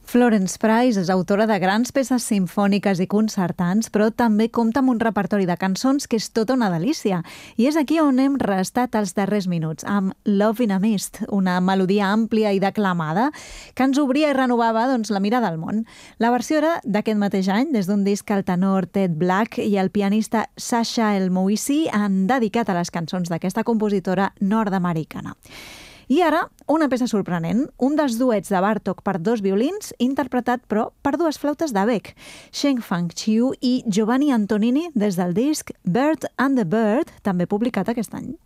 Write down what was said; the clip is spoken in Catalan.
Florence Price és autora de grans peces simfòniques i concertants, però també compta amb un repertori de cançons que és tota una delícia. I és aquí on hem restat els darrers minuts, amb Love in a Mist, una melodia àmplia i declamada que ens obria i renovava la mirada al món. La versió era d'aquest mateix any, des d'un disc que el tenor Ted Black i el pianista Sasha El Moissi han dedicat a les cançons d'aquesta compositora nord-americana. I ara, una peça sorprenent, un dels duets de Bartók per 2 violins, interpretat, però, per 2 flautes de bec, Sheng Fang Chiu i Giovanni Antonini, des del disc Bird and the Bird, també publicat aquest any.